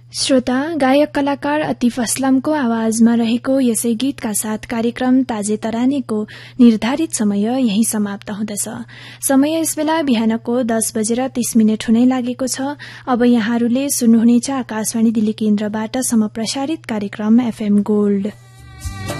श्रोता, गायक कलाकार अतिफ असलमको आवाजमा रहेको यसै गीतका साथ कार्यक्रम ताजे तरानेको निर्धारित समय यही समाप्त हुँदछ। समय यसबेला बिहानको 10:30 हुनै लागेको छ। अब यहाँहरूले सुन्नुहुनेछ आकाशवाणी दिल्ली केन्द्रबाट समप्रसारित कार्यक्रम एफएम गोल्ड।